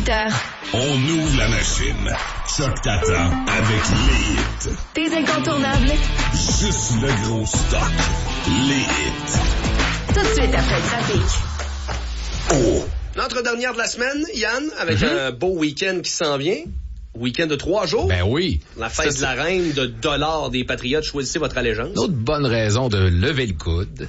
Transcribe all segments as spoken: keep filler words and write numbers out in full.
dix-huit heures. On ouvre la machine. Choc t'attend avec les hits. Tes incontournables. Juste le gros stock. Les hits. Tout de suite après le trafic. Oh! Notre dernière de la semaine, Yann, avec mm-hmm. un beau week-end qui s'en vient. Week-end de trois jours. Ben oui. La fête ça, de la reine de dollars des Patriotes. Choisissez votre allégeance. Une autre bonne raison de lever le coude.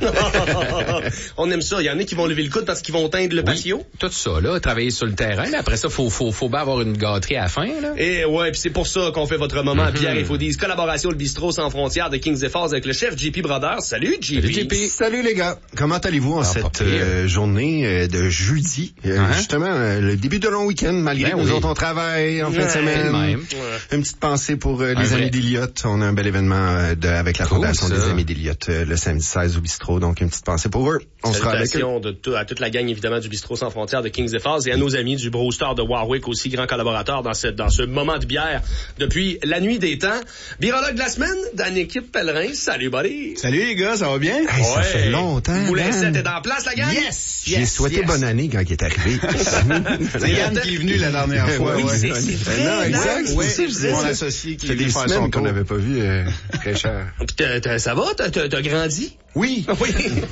On aime ça. Il y en a qui vont lever le coude parce qu'ils vont teindre le oui, patio. Tout ça, là. Travailler sur le terrain. Là. Après ça, faut, faut, faut bien avoir une gâterie à la fin, là. Et ouais, puis c'est pour ça qu'on fait votre moment. Mm-hmm. Pierre Infodise, collaboration le bistrot sans frontières de Kings et Falls avec le chef J P Brothers. Salut, J P. Salut, J P. Salut, les gars. Comment allez-vous en ah, cette euh, journée euh, de jeudi? Euh, uh-huh. Justement, euh, le début de long week-end, malgré ben, nous oui. autres, on travaille en fin ouais, de semaine. Même. Ouais. Une petite pensée pour euh, les Amis d'Eliott. On a un bel événement euh, de, avec la cool, Fondation ça. des Amis d'Eliott euh, le samedi seize au bistrot. Donc, une petite pensée pour eux. On sera avec eux. De tout, à toute la gang, évidemment, du bistrot sans frontières de Kings et Falls et à nos amis du Brewster de Warwick, aussi grand collaborateur dans, cette, dans ce moment de bière depuis la nuit des temps. Birologue de la semaine, Dan Équipe Pellerin. Salut, buddy. Salut, les gars, ça va bien? Hey, ouais. Ça fait longtemps. Moulin sept est en place, la gang? Yes! J'ai yes, souhaité yes. bonne année quand il est arrivé. C'est Yann qui est venu la dernière fois. Oui, ouais. c'est, c'est vrai. Non, exact. Oui, c'est c'est mon associé qui est des semaines qu'on n'avait pas vu, euh, très cher. T'as, t'as, ça va? T'as, t'as, t'as grandi? Oui. Oui.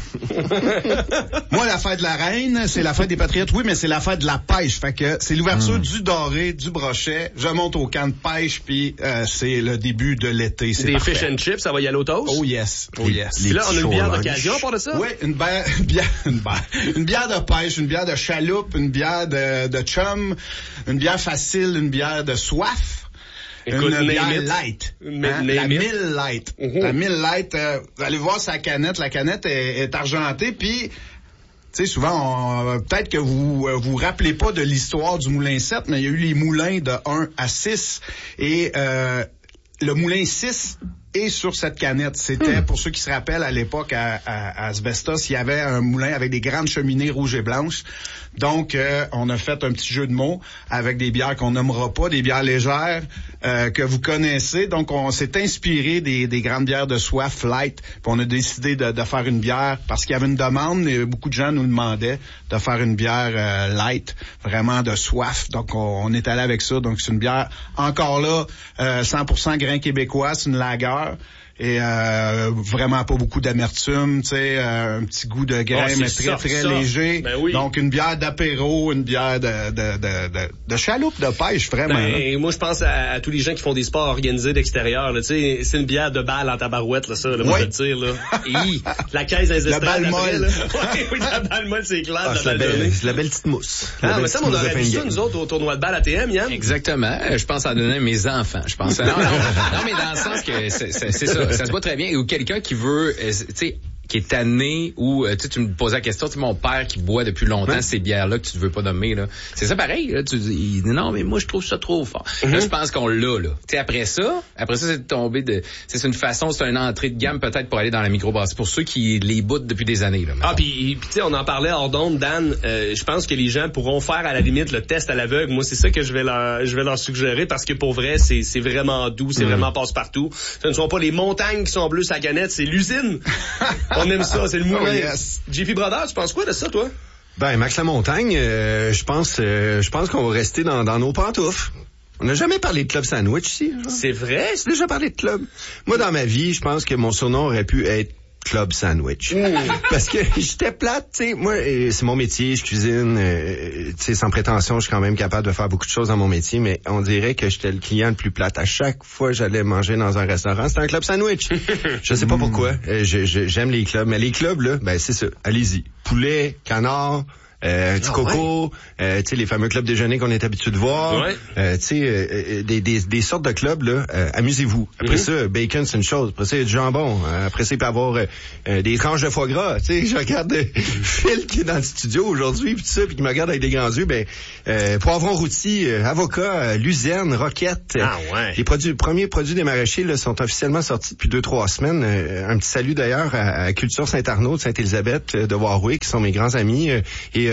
Moi, la fête de la reine, c'est la fête des Patriotes, oui, mais c'est la fête de la pêche. Fait que c'est l'ouverture mm. du doré, du brochet. Je monte au camp de pêche, puis euh, c'est le début de l'été. C'est des parfait. Fish and chips, ça va y aller au toast? Oh yes, oh les, yes. Les là, on a une bière d'occasion pour de ça? Oui, une bière, bière, une bière, une bière de pêche, une bière de chaloupe, une bière de, de chum, une bière facile, une bière de soif. Écoute, une bière it. light. Hein? La mille light. Uh-huh. La mille light, euh, vous allez voir sa canette. La canette est, est argentée, puis... Tu sais, souvent, on, peut-être que vous euh, vous rappelez pas de l'histoire du Moulin sept, mais il y a eu les moulins de un à six. Et euh, le Moulin six est sur cette canette. C'était, hmm. pour ceux qui se rappellent, à l'époque, à, à, à Asbestos, il y avait un moulin avec des grandes cheminées rouges et blanches. Donc, euh, on a fait un petit jeu de mots avec des bières qu'on nommera pas, des bières légères euh, que vous connaissez. Donc, on s'est inspiré des, des grandes bières de soif light. Puis on a décidé de, de faire une bière parce qu'il y avait une demande et beaucoup de gens nous demandaient de faire une bière euh, light, vraiment de soif. Donc, on, on est allé avec ça. Donc, c'est une bière encore là, euh, cent pour cent grain québécois, c'est une lager. Et euh, vraiment pas beaucoup d'amertume, tu sais, euh, un petit goût de grain, oh, mais très, ça, très ça. léger. Ben oui. Donc, une bière d'apéro, une bière de, de, de, de, de chaloupe, de pêche, vraiment. Ben, moi, je pense à, à tous les gens qui font des sports organisés d'extérieur, tu sais, c'est une bière de balle en tabarouette, là, ça, là, moi, je veux dire, là. Hi, la caisse des La balle molle. Oui, oui, la balle molle, c'est clair. Ah, c'est, la belle, c'est la belle petite mousse. Ah, mais ça, on aurait vu ça, nous autres, au tournoi de balle A T M, Yann. Exactement. Je pense à donner à mes enfants, je pense. Non, non, non, mais dans le sens que c'est, c'est, c'est ça. Ça se voit très bien. Ou quelqu'un qui veut, euh, tu sais, qui est tanné ou euh, tu me posais la question, tu sais, mon père qui boit depuis longtemps ouais. ces bières-là que tu ne veux pas nommer, là. C'est ça pareil, là. Tu dis, il dit, non, mais moi, je trouve ça trop fort. Mm-hmm. Là, je pense qu'on l'a, là. Tu sais, après ça, après ça, c'est de tomber de, c'est une façon, c'est une entrée de gamme peut-être pour aller dans la microbrasserie. Pour ceux qui les boutent depuis des années, là. Ah, puis, tu sais, on en parlait hors d'onde, Dan, euh, je pense que les gens pourront faire à la limite le test à l'aveugle. Moi, c'est ça que je vais leur, je vais leur suggérer parce que pour vrai, c'est, c'est vraiment doux, c'est mm. vraiment passe-partout. Ce ne sont pas les montagnes qui sont bleues sa canette, c'est l'usine. On aime ça, c'est le moulin. Oh, yes. J P Brothers, tu penses quoi de ça, toi? Ben, Max la Montagne, euh, je pense, euh, je pense qu'on va rester dans, dans nos pantoufles. On n'a jamais parlé de Club Sandwich ici. Genre. C'est vrai? J'ai déjà parlé de Club. Moi, dans ma vie, je pense que mon surnom aurait pu être Club Sandwich. Mmh. Parce que j'étais plate, tu sais. Moi, euh, c'est mon métier, je cuisine, euh, tu sais, sans prétention, je suis quand même capable de faire beaucoup de choses dans mon métier, mais on dirait que j'étais le client le plus plate. À chaque fois que j'allais manger dans un restaurant, c'était un Club Sandwich. Je sais pas mmh. pourquoi. Euh, je, je, j'aime les clubs, mais les clubs, là, ben c'est ça. Allez-y. Poulet, canard, Euh, un petit oh, coco, ouais. euh, tu sais, les fameux clubs déjeuner qu'on est habitué de voir, ouais. euh, tu sais, euh, des, des, des sortes de clubs, là, euh, amusez-vous. Après mm-hmm. ça, bacon, c'est une chose. Après ça, il y a du jambon. Euh, après ça, il peut y avoir euh, des tranches de foie gras. Tu sais, je regarde euh, Phil qui est dans le studio aujourd'hui, puis tout ça, puis qui me regarde avec des grands yeux, ben, euh, poivron rôti, euh, avocat, euh, luzerne, roquette. Ah ouais. Les produits, les premiers produits des maraîchers, là, sont officiellement sortis depuis deux, trois semaines. Euh, un petit salut d'ailleurs à, à Culture Saint-Arnaud de Sainte-Élisabeth euh, de Warwick, qui sont mes grands amis, euh, et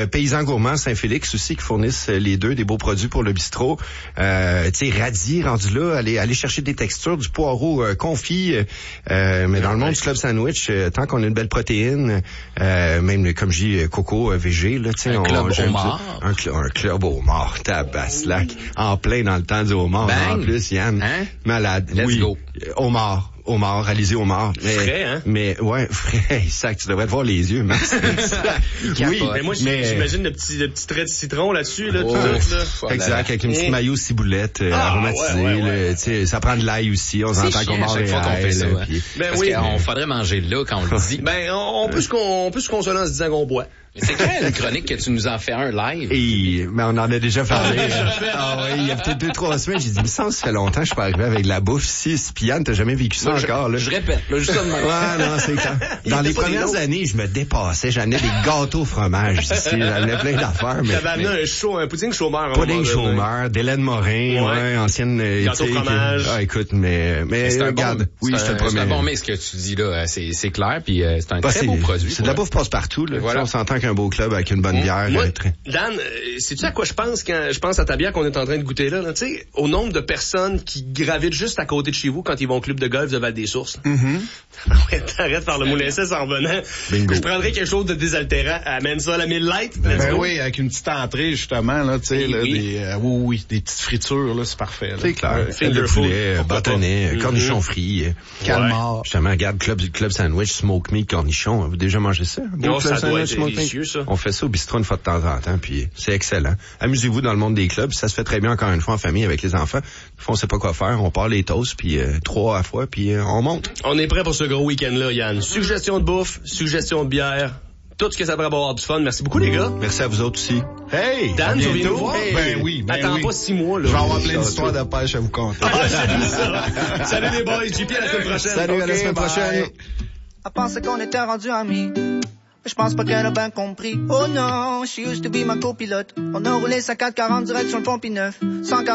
euh, Paysans Gourmands Saint-Félix aussi qui fournissent euh, les deux des beaux produits pour le bistrot. Euh, tu sais, radis, rendu là, aller aller chercher des textures, du poireau euh, confit. Euh, mais dans le monde du club sandwich, euh, tant qu'on a une belle protéine, euh, même comme je dis, coco, euh, végé, là, tu sais, un on club j'aime homard. ça. Un, cl- un club homard, tabaslac, en plein dans le temps du homard Bang. en plus, Yann. Hein? Malade. Let's oui. go. Homard. Homard, Alizé Homard. Mais, Frais, hein? Mais, ouais, frais, sac, tu devrais te voir les yeux, Max. oui, Mais moi, mais, j'imagine le petit, le petit trait de citron là-dessus, là, Oh, tout là. pff, exact, avec une petite Et- maillot ciboulette euh, Ah, aromatisée. ouais, ouais, ouais. là, tu sais, ça prend de l'ail aussi. On C'est s'entend chiant qu'on à mange chaque fois qu'on fait ça. hein. Ben Parce oui. qu'on faudrait manger là quand on le dit. Ben, on, on peut se con- on peut se consoler en se disant qu'on boit. Mais c'est clair, une chronique que tu nous en fais un live. Et, mais on en a déjà parlé. ah ouais, il y a peut-être deux, trois semaines, j'ai dit, il me semble que ça fait longtemps que je suis pas arrivé avec de la bouffe ici. Puis Yann, t'as jamais vécu ça Moi, je- encore, là. Je répète, là, juste ça de même. Ouais, non, c'est quand. Il Dans était les pas premières des années, je me dépassais. J'amenais des gâteaux au fromage ici. J'amenais plein d'affaires. Mais, J'avais amené mais un chaud, un pudding chômeur. à un pudding moment donné. chômeur, d'Hélène Morin, ouais, Ouais. ancienne. euh, Gâteau tu sais, fromage. que- Ah, écoute, mais, mais, C'est un regarde. bon, oui, c'est je te un, le promets. c'est un bon mix que tu dis là, c'est, c'est clair, puis euh, c'est un Bah, très c'est, beau produit. c'est de la pour bouffe passe-partout, là. Voilà. Tu sais, on s'entend qu'un beau club avec une bonne bière. Moi, euh, très- Dan, euh, sais-tu à quoi je pense quand je pense à ta bière qu'on est en train de goûter là, là tu sais, au nombre de personnes qui gravitent juste à côté de chez vous quand ils vont au club de golf de Val-des-Sources. Ouais, t'arrêtes par le moulin seize en revenant. Bingo. Je prendrais quelque chose de désaltérant. Amène ça à la mille light. Let's Ben go. oui, avec une petite entrée, justement, là, tu sais, Oui, là, oui. des, euh, oui, oui, des petites fritures, là, c'est parfait, là. C'est clair. Ouais, Finger finger de food, poulet, euh, pourquoi bâtonnet, pas. euh, cornichons frits. euh, Calmar. Justement, regarde, club, club sandwich, smoke meat, cornichon. Avez-vous déjà mangé ça? Un beau Non, club ça doit sandwich, être smoke meat? délicieux, ça. On fait ça au bistrot une fois de temps en temps, puis c'est excellent. Amusez-vous dans le monde des clubs. Ça se fait très bien, encore une fois, en famille, avec les enfants. Des fois, on sait pas quoi faire. On part les toasts, puis euh, trois à la fois, puis euh, on monte. On est prêt pour ce gros week-end-là, Yann. Suggestion de bouffe, suggestion de bière, tout ce que ça pourrait avoir du fun. Merci beaucoup, les gars. Merci à vous autres aussi. Hey! Dan, viens souviens-nous. te voir? Hey. Ben oui, ben Attends oui. pas six mois, là. Je vais avoir plein d'histoires de pêche à vous conter. Ah, j'aime ça. Salut les boys. J P, à la semaine prochaine. Salut, à la Ok, semaine bye. prochaine. Elle pensait qu'on était rendus amis. Mais je pense pas qu'elle a bien compris. Oh non, she used to be ma copilote. On a roulé sa quatre quarante direct sur le pont P neuf.